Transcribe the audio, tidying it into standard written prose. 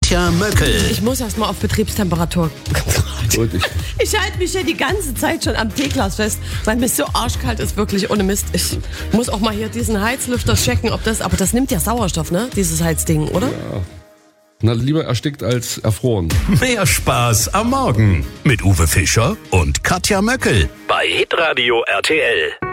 Katja Möckel. Ich muss erst mal auf Betriebstemperatur. Ich halte mich ja die ganze Zeit schon am Teeglas fest, weil mir so arschkalt ist, wirklich ohne Mist. Ich muss auch mal hier diesen Heizlüfter checken, aber das nimmt ja Sauerstoff, ne? Dieses Heizding, oder? Ja. Na, lieber erstickt als erfroren. Mehr Spaß am Morgen mit Uwe Fischer und Katja Möckel bei Hitradio RTL.